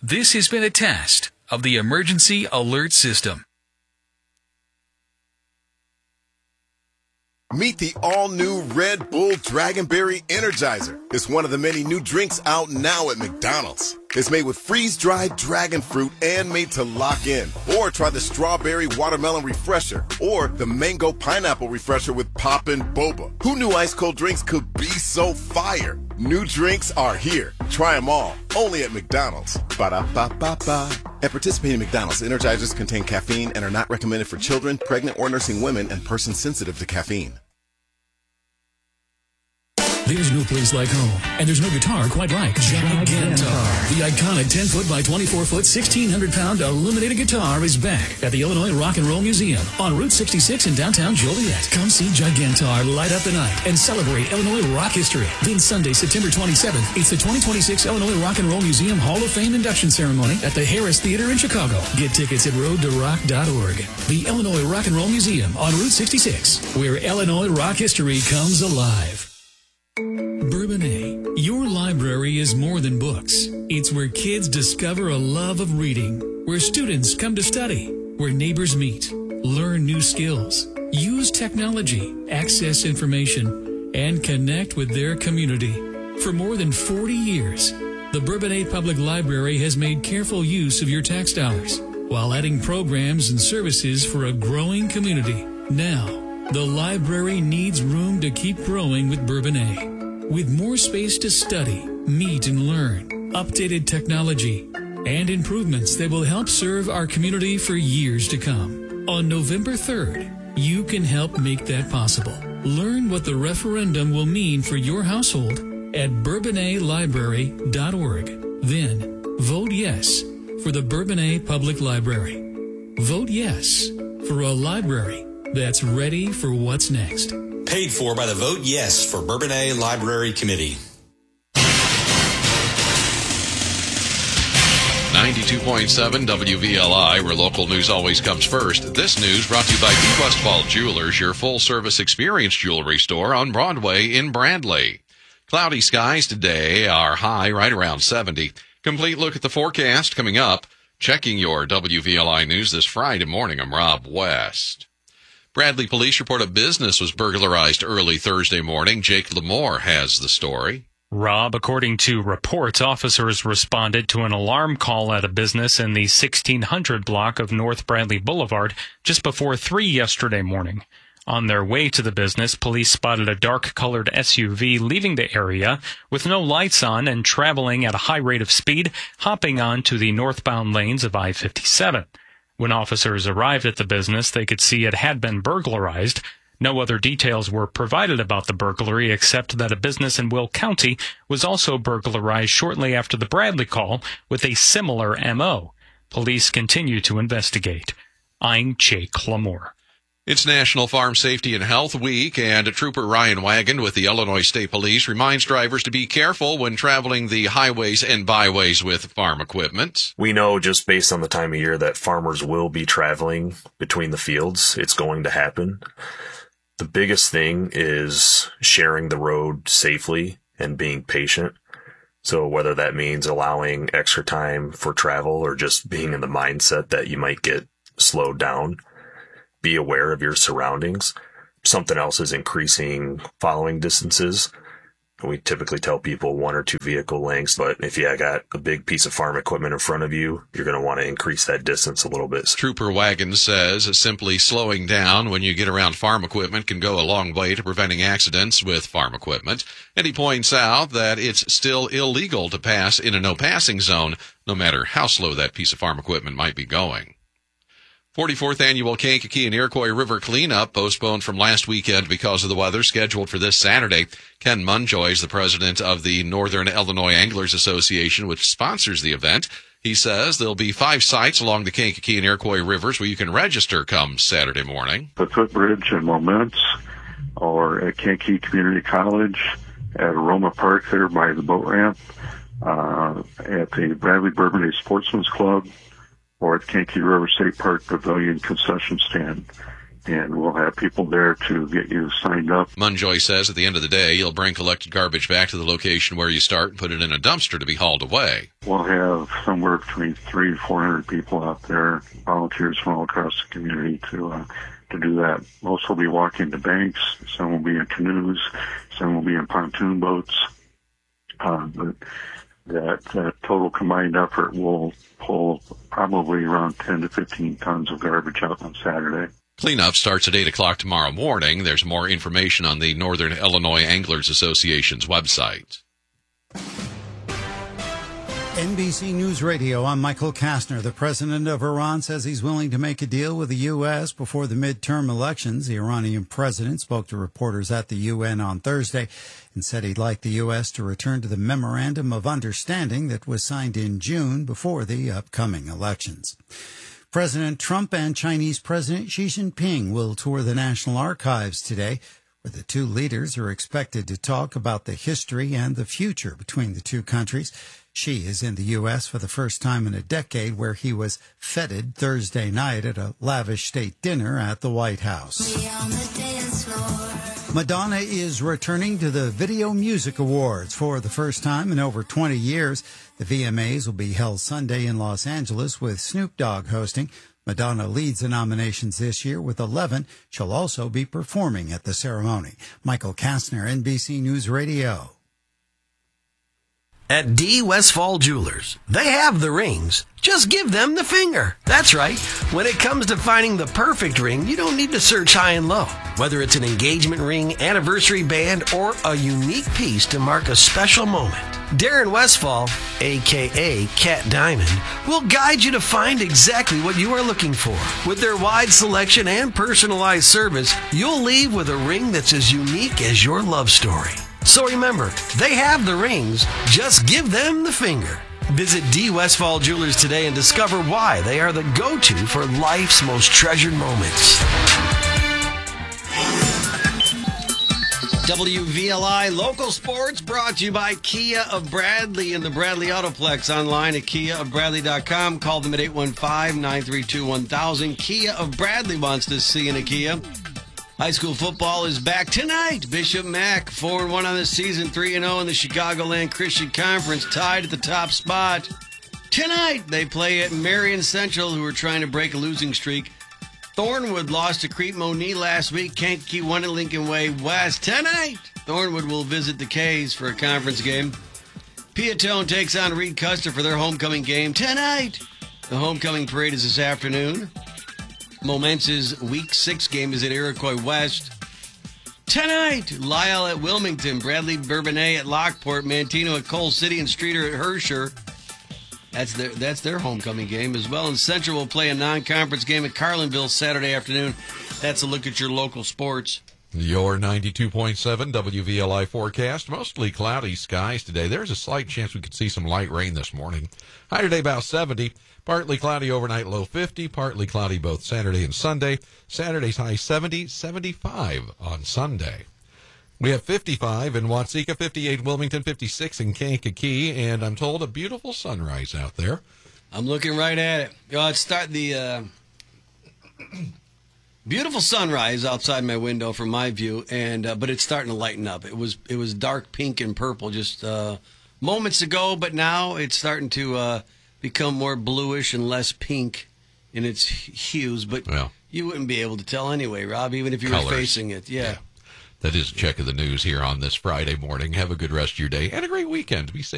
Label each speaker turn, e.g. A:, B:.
A: This has been a test of the emergency alert system.
B: Meet the all-new Red Bull Dragonberry Energizer. It's one of the many new drinks out now at McDonald's. It's made with freeze-dried dragon fruit and made to lock in. Or try the Strawberry Watermelon Refresher or the Mango Pineapple Refresher with Poppin' Boba. Who knew ice-cold drinks could be so fire? New drinks are here. Try them all. Only at McDonald's. Ba-da-ba-ba-ba. At participating McDonald's, Energizers contain caffeine and are not recommended for children, pregnant or nursing women, and persons sensitive to caffeine.
C: There's no place like home, and there's no guitar quite like Gigantar. The iconic 10-foot by 24-foot, 1,600-pound illuminated guitar is back at the Illinois Rock and Roll Museum on Route 66 in downtown Joliet. Come see Gigantar light up the night and celebrate Illinois rock history. Then Sunday, September 27th, it's the 2026 Illinois Rock and Roll Museum Hall of Fame induction ceremony at the Harris Theater in Chicago. Get tickets at roadtorock.org. The Illinois Rock and Roll Museum on Route 66, where Illinois rock history comes alive. Bourbonnais, your library is more than books. It's where kids discover a love of reading, where students come to study, where neighbors meet, learn new skills, use technology, access information, and connect with their community. For more than 40 years, the Bourbonnais Public Library has made careful use of your tax dollars while adding programs and services for a growing community. Now, the library needs room to keep growing with Bourbonnais. With more space to study, meet, and learn, updated technology, and improvements that will help serve our community for years to come. On November 3rd, you can help make that possible. Learn what the referendum will mean for your household at bourbonnaislibrary.org. Then, vote yes for the Bourbonnais Public Library. Vote yes for a library that's ready for what's next.
D: Paid for by the Vote Yes for Bourbonnais Library Committee.
E: 92.7 WVLI, where local news always comes first. This news brought to you by B. Westfall Jewelers, your full-service experience jewelry store on Broadway in Bradley. Cloudy skies today, are high right around 70. Complete look at the forecast coming up. Checking your WVLI news this Friday morning, I'm Rob West. Bradley police report a business was burglarized early Thursday morning. Jake Lamore has the story.
F: Rob, according to reports, officers responded to an alarm call at a business in the 1600 block of North Bradley Boulevard just before 3 yesterday morning. On their way to the business, police spotted a dark-colored SUV leaving the area with no lights on and traveling at a high rate of speed, hopping onto the northbound lanes of I-57. When officers arrived at the business, they could see it had been burglarized. No other details were provided about the burglary except that a business in Will County was also burglarized shortly after the Bradley call with a similar M.O. Police continue to investigate. I'm Jake Lamore.
E: It's National Farm Safety and Health Week, and Trooper Ryan Wagon with the Illinois State Police reminds drivers to be careful when traveling the highways and byways with farm equipment.
G: We know just based on the time of year that farmers will be traveling between the fields. It's going to happen. The biggest thing is sharing the road safely and being patient. So whether that means allowing extra time for travel or just being in the mindset that you might get slowed down, be aware of your surroundings. Something else is increasing following distances. We typically tell people 1 or 2 vehicle lengths, but if you got a big piece of farm equipment in front of you, you're going to want to increase that distance a little bit.
E: Trooper Wagon says simply slowing down when you get around farm equipment can go a long way to preventing accidents with farm equipment. And he points out that it's still illegal to pass in a no-passing zone, no matter how slow that piece of farm equipment might be going. 44th Annual Kankakee and Iroquois River Cleanup postponed from last weekend because of the weather, scheduled for this Saturday. Ken Munjoy is the president of the Northern Illinois Anglers Association, which sponsors the event. He says there'll be 5 sites along the Kankakee and Iroquois Rivers where you can register come Saturday morning.
H: The Footbridge in Moments, or at Kankakee Community College, at Aroma Park there by the boat ramp, at the Bradley Bourbonnais Sportsman's Club, or at Kankakee River State Park Pavilion concession stand. and we'll have people there to get you signed up.
E: Munjoy says at the end of the day, you'll bring collected garbage back to the location where you start and put it in a dumpster to be hauled away.
H: We'll have somewhere between 300 to 400 people out there, volunteers from all across the community to do that. Most will be walking the banks, some will be in canoes, some will be in pontoon boats. But that total combined effort will pull probably around 10 to 15 tons of garbage out on Saturday.
E: Cleanup starts at 8 o'clock tomorrow morning. There's more information on the Northern Illinois Anglers Association's website.
I: NBC News Radio, I'm Michael Kastner. The president of Iran says he's willing to make a deal with the U.S. before the midterm elections. The Iranian president spoke to reporters at the UN on Thursday and said he'd like the U.S. to return to the memorandum of understanding that was signed in June before the upcoming elections. President Trump and Chinese President Xi Jinping will tour the National Archives today, where the two leaders are expected to talk about the history and the future between the two countries. Xi is in the U.S. for the first time in a decade, where he was feted Thursday night at a lavish state dinner at the White House. Madonna is returning to the Video Music Awards for the first time in over 20 years. The VMAs will be held Sunday in Los Angeles with Snoop Dogg hosting. Madonna leads the nominations this year with 11. She'll also be performing at the ceremony. Michael Kastner, NBC News Radio.
J: At D. Westfall Jewelers, they have the rings. Just give them the finger. That's right. When it comes to finding the perfect ring, you don't need to search high and low. Whether it's an engagement ring, anniversary band, or a unique piece to mark a special moment, Darren Westfall, a.k.a. Cat Diamond, will guide you to find exactly what you are looking for. With their wide selection and personalized service, you'll leave with a ring that's as unique as your love story. So remember, they have the rings. Just give them the finger. Visit D. Westfall Jewelers today and discover why they are the go-to for life's most treasured moments. WVLI Local Sports brought to you by Kia of Bradley and the Bradley Autoplex. Online at KiaofBradley.com. Call them at 815-932-1000. Kia of Bradley wants to see in a Kia. High school football is back tonight. Bishop Mack, 4-1 on the season, 3-0 in the Chicagoland Christian Conference, tied at the top spot. Tonight, they play at Marion Central, who are trying to break a losing streak. Thornwood lost to Crete Monee last week. Kankakee won at Lincoln Way West. Tonight, Thornwood will visit the K's for a conference game. Piatone takes on Reed Custer for their homecoming game tonight. The homecoming parade is this afternoon. Momence's Week 6 game is at Iroquois West. Tonight, Lyle at Wilmington, Bradley Bourbonnais at Lockport, Mantino at Coal City, and Streeter at Herscher. That's their homecoming game as well. And Central will play a non-conference game at Carlinville Saturday afternoon. That's a look at your local sports.
E: Your 92.7 WVLI forecast. Mostly cloudy skies today. There's a slight chance we could see some light rain this morning. High today about 70. Partly cloudy overnight, low 50. Partly cloudy both Saturday and Sunday. Saturday's high 70, 75 on Sunday. We have 55 in Watseka, 58 Wilmington, 56 in Kankakee, and I'm told a beautiful sunrise out there.
J: I'm looking right at it. It's the beautiful sunrise outside my window from my view, and but it's starting to lighten up. It was dark pink and purple just moments ago, but now it's starting to become more bluish and less pink in its hues. But you wouldn't be able to tell anyway, Rob, even if you were facing it. Yeah.
E: That is a check of the news here on this Friday morning. Have a good rest of your day and a great weekend. Be safe.